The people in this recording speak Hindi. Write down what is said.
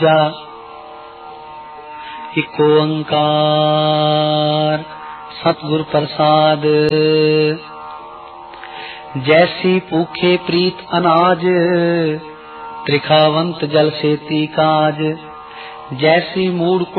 एक ओंकार सतगुर प्रसाद। जैसी भूखे प्रीत अनाज, त्रिखावंत जल सेती काज। जैसी मूड